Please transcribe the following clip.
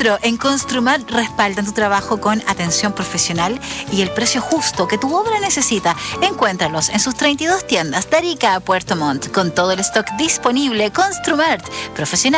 Metro, en Construmat respaldan tu trabajo con atención profesional y el precio justo que tu obra necesita. Encuéntralos en sus 32 tiendas de Arica a Puerto Montt, con todo el stock disponible. Construmat, profesional